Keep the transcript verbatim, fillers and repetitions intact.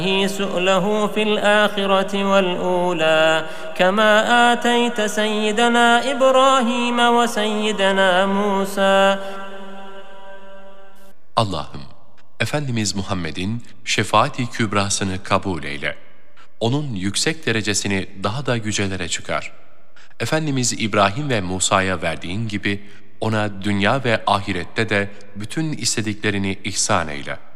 سؤله في الآخرة والأولى كما آتيت سيدنا إبراهيم وسيدنا موسى. Allah'ım, Efendimiz Muhammed'in şefaat-i kübrasını kabul eyle. Onun yüksek derecesini daha da yücelere çıkar. Efendimiz İbrahim ve Musa'ya verdiğin gibi ona dünya ve ahirette de bütün istediklerini ihsan eyle.